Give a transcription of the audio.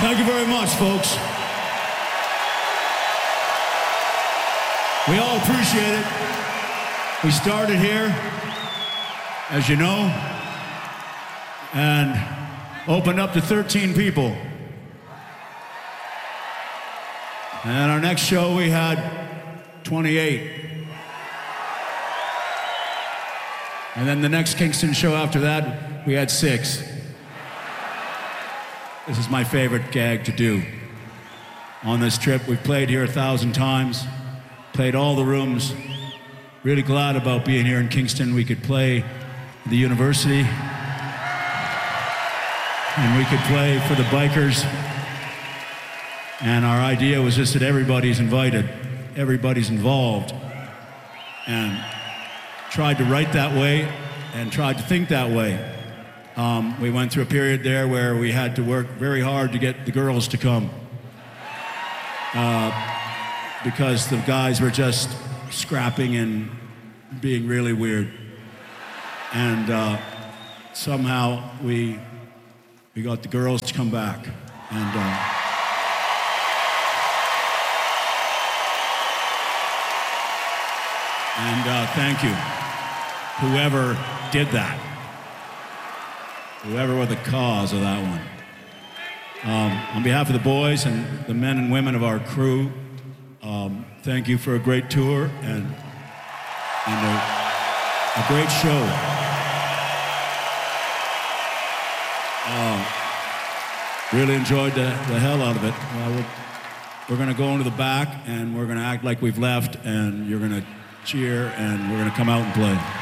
Thank you very much, folks. We all appreciate it. We started here, as you know, and opened up to 13 people. And our next show, we had 28. And then the next Kingston show after that, we had 6. This is my favorite gag to do. On this trip, we've played here 1,000 times, played all the rooms. Really glad about being here in Kingston. We could play the university, and we could play for the bikers. And our idea was just that everybody's invited, everybody's involved, and tried to write that way and tried to think that way. We went through a period there where we had to work very hard to get the girls to come because the guys were just scrapping and being really weird. And somehow we got the girls to come back. And thank you, whoever did that, whoever was the cause of that one. On behalf of the boys and the men and women of our crew, thank you for a great tour and a great show. Really enjoyed the hell out of it. We're going to go into the back and we're going to act like we've left, and you're going to cheer, and we're going to come out and play.